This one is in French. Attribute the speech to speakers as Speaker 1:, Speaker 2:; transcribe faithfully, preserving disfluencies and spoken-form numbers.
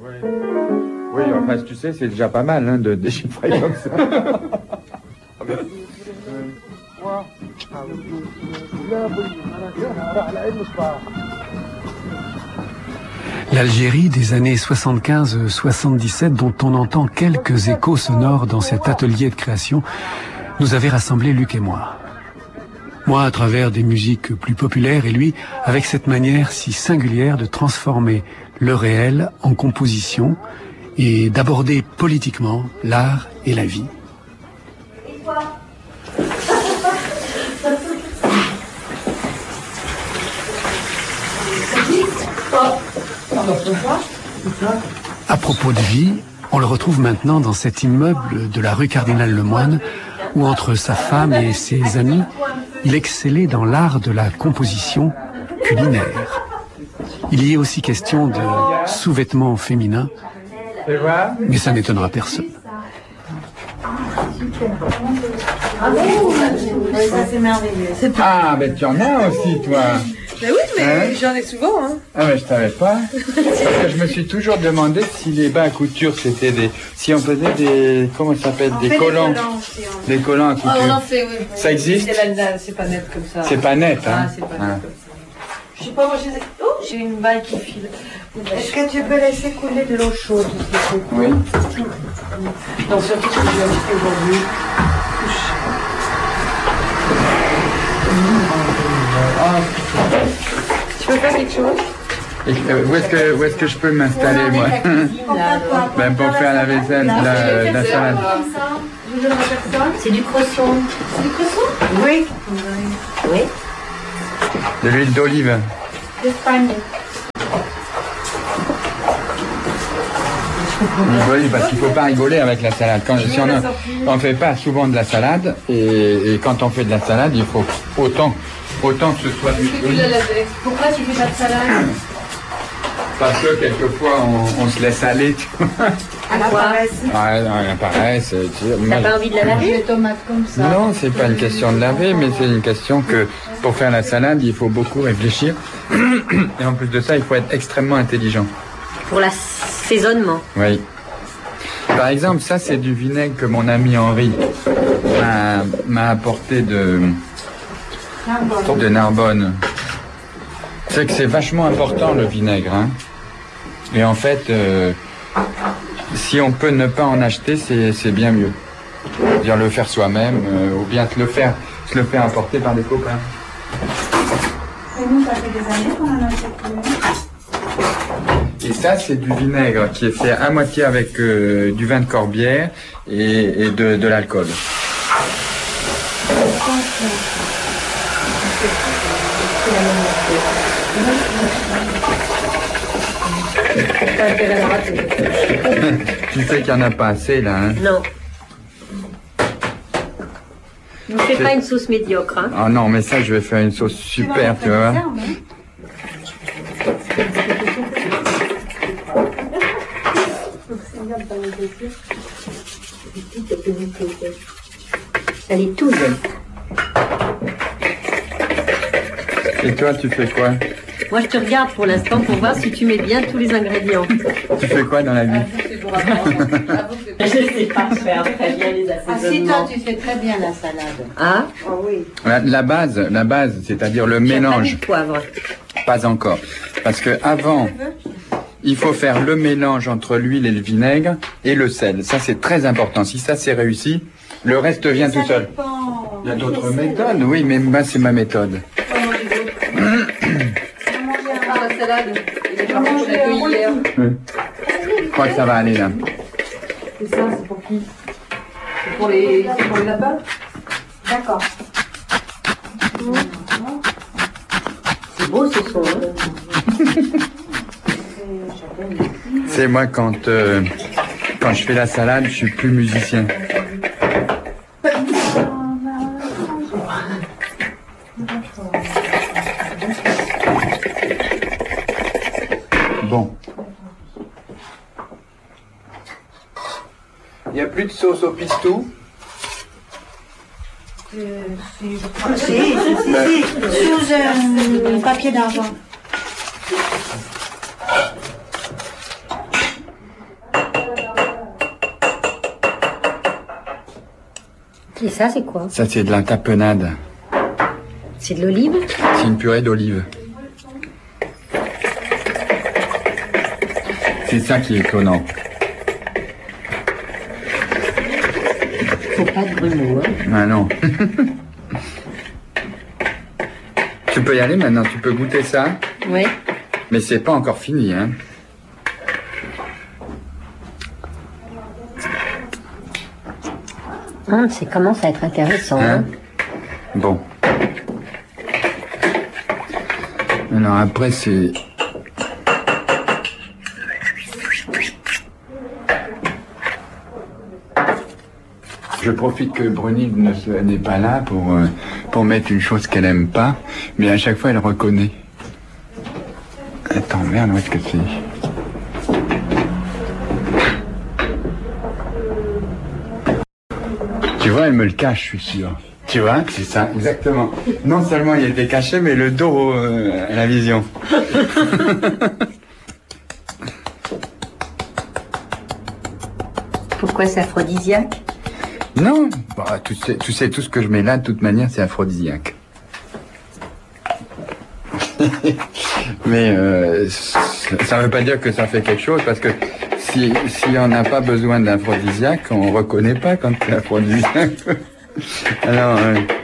Speaker 1: Oui, oui, enfin, tu sais, c'est déjà pas mal hein, de déchiffrer comme ça.
Speaker 2: L'Algérie des années soixante-quinze soixante-dix-sept, dont on entend quelques échos sonores dans cet atelier de création, nous avait rassemblés Luc et moi. Moi à travers des musiques plus populaires et lui avec cette manière si singulière de transformer le réel en composition et d'aborder politiquement l'art et la vie. À propos de vie, on le retrouve maintenant dans cet immeuble de la rue Cardinal-Lemoine où entre sa femme et ses amis, il excellait dans l'art de la composition culinaire. Il y est aussi question de sous-vêtements féminins, mais ça n'étonnera personne.
Speaker 1: Ah, mais tu en as aussi, toi.
Speaker 3: Mais oui, mais
Speaker 1: hein?
Speaker 3: J'en ai souvent. Hein.
Speaker 1: Ah, mais je savais pas. Parce que je me suis toujours demandé si les bas à couture, c'était des... Si on faisait des... Comment ça s'appelle? Des collants. Des collants, aussi, on... des collants à couture.
Speaker 3: Ah, on en fait, oui.
Speaker 1: Ça existe?
Speaker 3: C'est pas net comme ça.
Speaker 1: C'est pas net, hein?
Speaker 3: Ah, c'est pas
Speaker 1: ah.
Speaker 3: net comme ça. Je sais pas, moi, j'ai... Oh, j'ai une balle qui file.
Speaker 4: Est-ce que tu peux laisser couler de l'eau chaude?
Speaker 1: Oui.
Speaker 3: Non, surtout ce que j'ai acheté aujourd'hui. Tu peux faire quelque chose?
Speaker 1: Et, euh, où est-ce que, où est-ce que je peux m'installer, moi? Ben, pour faire la vaisselle, la, la salade.
Speaker 4: C'est du croissant.
Speaker 3: C'est du croissant?
Speaker 4: Oui. Oui.
Speaker 1: De l'huile d'olive.
Speaker 4: D'Espagne.
Speaker 1: L'huile d'olive, parce qu'il ne faut pas rigoler avec la salade. Quand, si on ne fait pas souvent de la salade, et, et quand on fait de la salade, il faut autant, autant que ce soit d'huile d'olive.
Speaker 3: Pourquoi tu fais pas de salade?
Speaker 1: Parce que quelquefois on, on se laisse aller, tu vois.
Speaker 4: À la paresse.
Speaker 1: Ouais, non, la paresse. Tu
Speaker 4: T'as pas envie de la laver?
Speaker 3: Les tomates comme ça.
Speaker 1: Non, c'est pas une question de laver, mais c'est une question que pour faire la salade, il faut beaucoup réfléchir. Et en plus de ça, il faut être extrêmement intelligent.
Speaker 4: Pour l'assaisonnement.
Speaker 1: Oui. Par exemple, ça c'est du vinaigre que mon ami Henri m'a apporté de, de Narbonne. C'est que c'est vachement important le vinaigre. Hein. Et en fait, euh, si on peut ne pas en acheter, c'est bien mieux. C'est-à-dire le faire soi-même, euh, ou bien se le faire, se le faire apporter par des copains.
Speaker 4: Et nous, ça fait des années qu'on en achète plus.
Speaker 1: Et ça, c'est du vinaigre qui est fait à moitié avec euh, du vin de Corbière et, et de, de l'alcool. Tu sais qu'il n'y en a pas assez là, hein?
Speaker 4: Non. Ne fais pas une sauce médiocre, hein?
Speaker 1: Ah non, mais ça, je vais faire une sauce super, tu vois.
Speaker 4: Elle est tout jeune.
Speaker 1: Et toi, tu fais quoi?
Speaker 4: Moi, je te regarde pour l'instant pour voir si tu mets bien tous les ingrédients.
Speaker 1: Tu fais quoi dans la vie?
Speaker 4: Je ne sais pas faire très bien les assaisonnements.
Speaker 3: Ah si, toi, tu fais très bien la salade.
Speaker 4: Ah?
Speaker 3: Oh oui.
Speaker 1: La, la base, la base, c'est-à-dire le mélange.
Speaker 4: Pas poivre.
Speaker 1: Pas encore. Parce que avant, il faut faire le mélange entre l'huile et le vinaigre et le sel. Ça, c'est très important. Si ça, c'est réussi, le reste vient tout seul. Il y a d'autres méthodes, oui, mais moi, c'est ma méthode.
Speaker 3: La salade, il a mangé la cueillie hier.
Speaker 1: Oui. Je crois que ça va aller là.
Speaker 3: Et ça, c'est pour qui? C'est pour les, c'est pour les lapins?
Speaker 4: D'accord. C'est beau ce son, hein?
Speaker 1: C'est moi quand, euh, quand je fais la salade, je suis plus musicien. Bon. Il n'y a plus de sauce au pistou?
Speaker 4: Si, si, si, si. Sous un papier d'argent.
Speaker 5: Et ça, c'est quoi?
Speaker 1: Ça, c'est de la tapenade.
Speaker 5: C'est de l'olive?
Speaker 1: C'est une purée d'olive. C'est ça qui est étonnant.
Speaker 5: Faut pas de grumeaux, hein.
Speaker 1: Ah non. Tu peux y aller maintenant, tu peux goûter ça.
Speaker 5: Oui.
Speaker 1: Mais c'est pas encore fini, hein.
Speaker 5: Hum, ça commence à être intéressant. Hein?
Speaker 1: Hein? Bon. Alors après, c'est... Je profite que Brunhilde ne se- n'est pas là pour, euh, pour mettre une chose qu'elle aime pas, mais à chaque fois elle reconnaît. Attends, merde, où est-ce que c'est? Tu vois, elle me le cache, je suis sûr. Tu vois, c'est ça, exactement. Non seulement il était caché, mais le dos euh, à la vision.
Speaker 5: Pourquoi c'est aphrodisiaque?
Speaker 1: Non, bah, tu sais, tu sais, tout ce que je mets là, de toute manière, c'est aphrodisiaque. Mais euh, ça ne veut pas dire que ça fait quelque chose, parce que si, si on n'a pas besoin d'aphrodisiaque, on ne reconnaît pas quand c'est aphrodisiaque. Alors, euh,